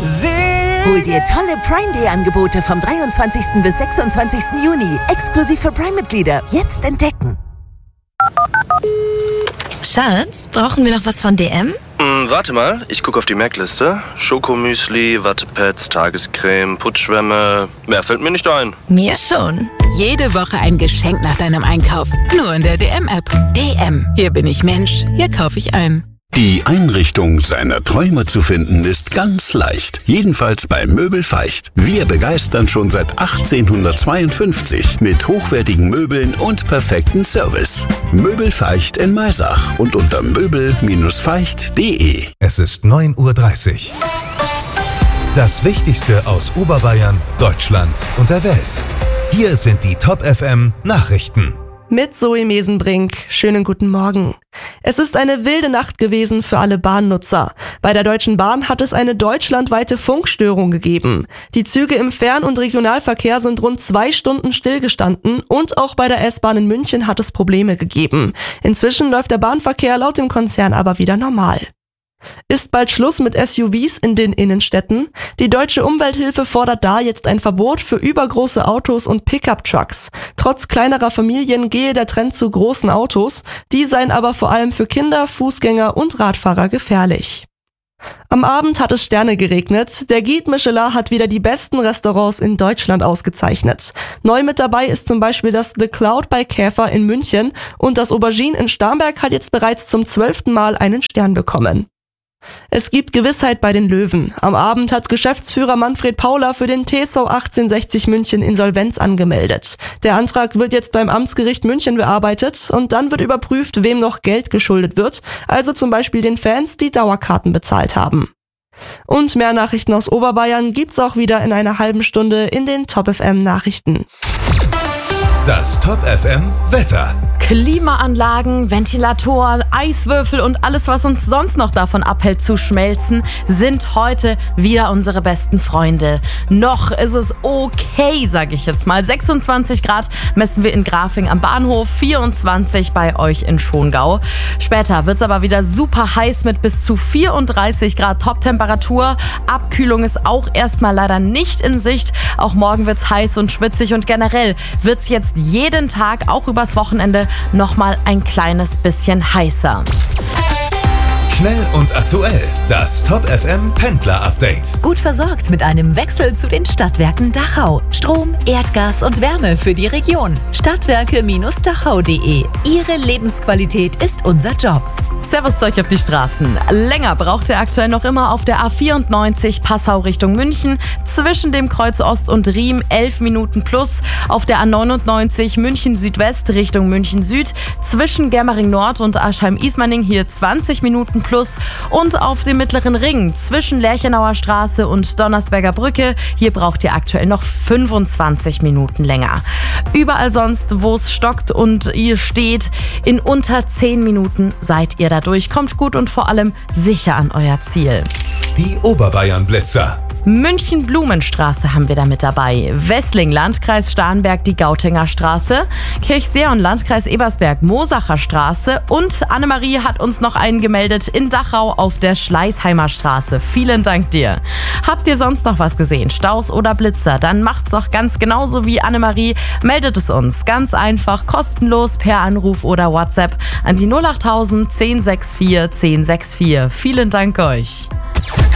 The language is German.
Hol dir tolle Prime Day Angebote vom 23. bis 26. Juni. Exklusiv für Prime-Mitglieder. Jetzt entdecken. Schatz, brauchen wir noch was von DM? Warte mal, ich gucke auf die Merkliste. Schokomüsli, Wattepads, Tagescreme, Putzschwämme. Mehr fällt mir nicht ein. Mir schon. Jede Woche ein Geschenk nach deinem Einkauf. Nur in der DM-App. DM. Hier bin ich Mensch. Hier kaufe ich ein. Die Einrichtung seiner Träume zu finden ist ganz leicht. Jedenfalls bei Möbel Feicht. Wir begeistern schon seit 1852 mit hochwertigen Möbeln und perfekten Service. Möbel Feicht in Maisach und unter möbel-feicht.de. Es ist 9:30 Uhr. Das Wichtigste aus Oberbayern, Deutschland und der Welt. Hier sind die Top FM Nachrichten. Mit Zoe Mesenbrink. Schönen guten Morgen. Es ist eine wilde Nacht gewesen für alle Bahnnutzer. Bei der Deutschen Bahn hat es eine deutschlandweite Funkstörung gegeben. Die Züge im Fern- und Regionalverkehr sind rund 2 Stunden stillgestanden und auch bei der S-Bahn in München hat es Probleme gegeben. Inzwischen läuft der Bahnverkehr laut dem Konzern aber wieder normal. Ist bald Schluss mit SUVs in den Innenstädten? Die Deutsche Umwelthilfe fordert da jetzt ein Verbot für übergroße Autos und Pickup-Trucks. Trotz kleinerer Familien gehe der Trend zu großen Autos. Die seien aber vor allem für Kinder, Fußgänger und Radfahrer gefährlich. Am Abend hat es Sterne geregnet. Der Guide Michelin hat wieder die besten Restaurants in Deutschland ausgezeichnet. Neu mit dabei ist zum Beispiel das The Cloud bei Käfer in München und das Aubergine in Starnberg hat jetzt bereits zum 12. Mal einen Stern bekommen. Es gibt Gewissheit bei den Löwen. Am Abend hat Geschäftsführer Manfred Pauler für den TSV 1860 München Insolvenz angemeldet. Der Antrag wird jetzt beim Amtsgericht München bearbeitet und dann wird überprüft, wem noch Geld geschuldet wird, also zum Beispiel den Fans, die Dauerkarten bezahlt haben. Und mehr Nachrichten aus Oberbayern gibt's auch wieder in einer halben Stunde in den Top FM Nachrichten. Das Top FM Wetter. Klimaanlagen, Ventilatoren, Eiswürfel und alles, was uns sonst noch davon abhält zu schmelzen, sind heute wieder unsere besten Freunde. Noch ist es okay, sage ich jetzt mal. 26 Grad messen wir in Grafing am Bahnhof, 24 bei euch in Schongau. Später wird es aber wieder super heiß mit bis zu 34 Grad Top-Temperatur. Abkühlung ist auch erstmal leider nicht in Sicht. Auch morgen wird es heiß und schwitzig und generell wird es jetzt jeden Tag, auch übers Wochenende, nochmal ein kleines bisschen heißer. Schnell und aktuell. Das Top FM Pendler Update. Gut versorgt mit einem Wechsel zu den Stadtwerken Dachau. Strom, Erdgas und Wärme für die Region. Stadtwerke-dachau.de. Ihre Lebensqualität ist unser Job. Servus Zeug auf die Straßen. Länger braucht ihr aktuell noch immer auf der A94 Passau Richtung München. Zwischen dem Kreuz Ost und Riem 11 Minuten plus. Auf der A99 München Südwest Richtung München Süd. Zwischen Germering Nord und Aschheim-Ismaning hier 20 Minuten plus. Und auf dem Mittleren Ring zwischen Lerchenauer Straße und Donnersberger Brücke. Hier braucht ihr aktuell noch 25 Minuten länger. Überall sonst, wo es stockt und ihr steht, in unter 10 Minuten seid ihr dadurch. Kommt gut und vor allem sicher an euer Ziel. Die Oberbayern-Blitzer. München-Blumenstraße haben wir da mit dabei. Wessling, Landkreis Starnberg, die Gautinger Straße. Kirchseeon, Landkreis Ebersberg, Mosacher Straße. Und Annemarie hat uns noch einen gemeldet in Dachau auf der Schleißheimer Straße. Vielen Dank dir. Habt ihr sonst noch was gesehen? Staus oder Blitzer? Dann macht's doch ganz genauso wie Annemarie. Meldet es uns ganz einfach, kostenlos per Anruf oder WhatsApp an die 08000 1064 1064. Vielen Dank euch.